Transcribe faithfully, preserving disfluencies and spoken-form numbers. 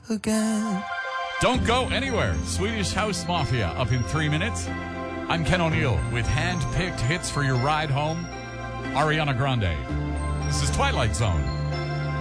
again. Don't go anywhere. Swedish House Mafia up in three minutes. I'm Ken O'Neill with hand-picked hits for your ride home. Ariana Grande. This is Twilight Zone.